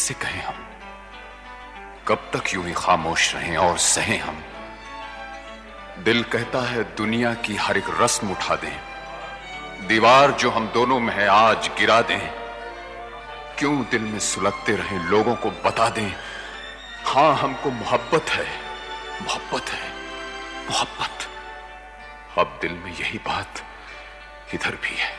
कैसे कहें हम? कब तक यूं ही खामोश रहें और सहें हम? दिल कहता है दुनिया की हर एक रस्म उठा दें, दीवार जो हम दोनों में है आज गिरा दें। क्यों दिल में सुलगते रहें, लोगों को बता दें, हां हमको मोहब्बत है, मोहब्बत है, मोहब्बत। अब दिल में यही बात इधर भी है।